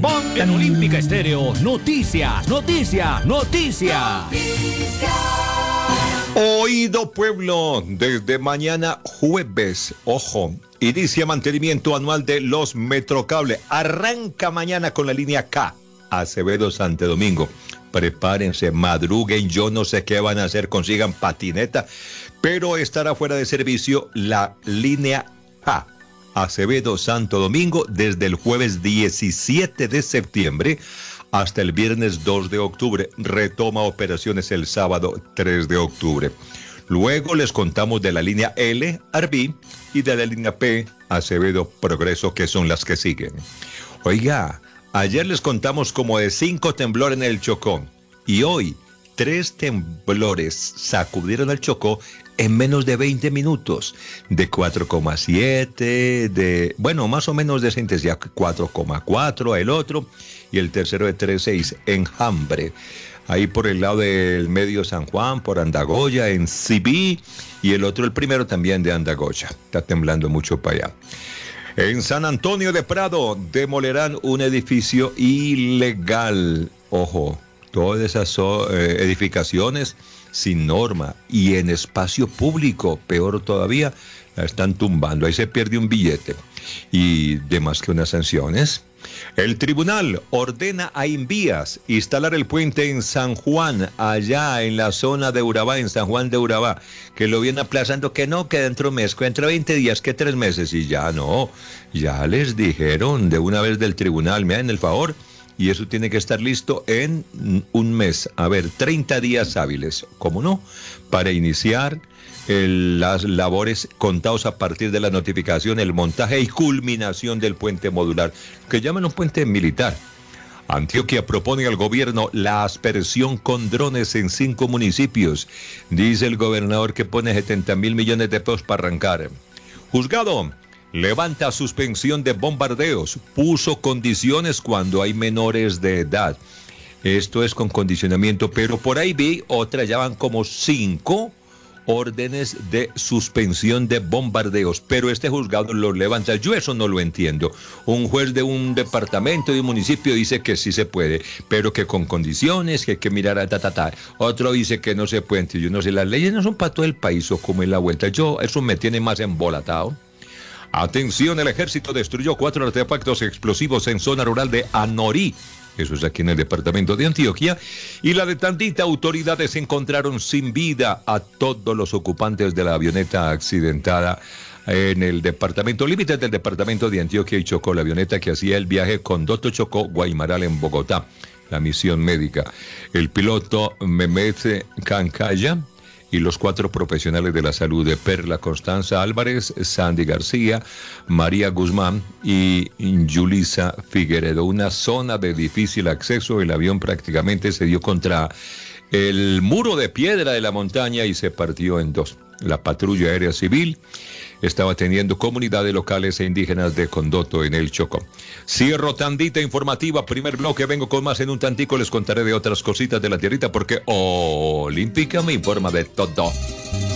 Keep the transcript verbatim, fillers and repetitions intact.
En Olímpica Estéreo, noticias, noticias, noticias. Oído pueblo, desde mañana jueves, ojo, inicia mantenimiento anual de los Metrocable. Arranca mañana con la línea K, Acevedo Santo Domingo. Prepárense, madruguen, yo no sé qué van a hacer, consigan patineta, pero estará fuera de servicio la línea K, Acevedo Santo Domingo, desde el jueves diecisiete de septiembre hasta el viernes dos de octubre. Retoma operaciones el sábado tres de octubre. Luego les contamos de la línea L, Arví, y de la línea P, Acevedo Progreso, que son las que siguen. Oiga, ayer les contamos como de cinco temblores en el Chocó, y hoy tres temblores sacudieron el Chocó en menos de veinte minutos, de cuatro coma siete, de, bueno, más o menos de esa intensidad, cuatro coma cuatro el otro, y el tercero de tres coma seis en Jambre, ahí por el lado del medio San Juan, por Andagoya, en Sibí, y el otro, el primero también de Andagoya. Está temblando mucho para allá. En San Antonio de Prado demolerán un edificio ilegal. Ojo, todas esas eh, edificaciones sin norma y en espacio público, peor todavía, la están tumbando. Ahí se pierde un billete y demás que unas sanciones. El tribunal ordena a Invías instalar el puente en San Juan, allá en la zona de Urabá, en San Juan de Urabá, que lo vienen aplazando, que no, que dentro de un mes, que dentro de veinte días, que tres meses, y ya no, ya les dijeron de una vez del tribunal, me hagan el favor, y eso tiene que estar listo en un mes, a ver, treinta días hábiles, ¿cómo no?, para iniciar El, las labores contados a partir de la notificación, el montaje y culminación del puente modular, que llaman un puente militar. Antioquia propone al gobierno la aspersión con drones en cinco municipios. Dice el gobernador que pone setenta mil millones de pesos para arrancar. Juzgado levanta suspensión de bombardeos, puso condiciones cuando hay menores de edad. Esto es con condicionamiento, pero por ahí vi otras, ya van como cinco órdenes de suspensión de bombardeos, pero este juzgado lo levanta. Yo eso no lo entiendo. Un juez de un departamento, de un municipio, dice que sí se puede, pero que con condiciones, que hay que mirar a ta, ta, ta. Otro dice que no se puede. Yo no sé, las leyes no son para todo el país, o como es la vuelta. Yo, eso me tiene más embolatado. Atención, el ejército destruyó cuatro artefactos explosivos en zona rural de Anorí. Eso es aquí en el departamento de Antioquia. Y la de Tandita, autoridades encontraron sin vida a todos los ocupantes de la avioneta accidentada en el departamento, límites del departamento de Antioquia y Chocó, la avioneta que hacía el viaje Condoto Chocó, Guaymaral en Bogotá, la misión médica. El piloto Mehmet Cancaya y los cuatro profesionales de la salud de Perla Constanza Álvarez, Sandy García, María Guzmán y Yulisa Figueredo. Una zona de difícil acceso, el avión prácticamente se dio contra el muro de piedra de la montaña y se partió en dos. La patrulla aérea civil estaba atendiendo comunidades locales e indígenas de Condoto en el Chocó. Cierro tandita informativa, primer bloque, vengo con más en un tantico, les contaré de otras cositas de la tierrita porque Olímpica me informa de todo.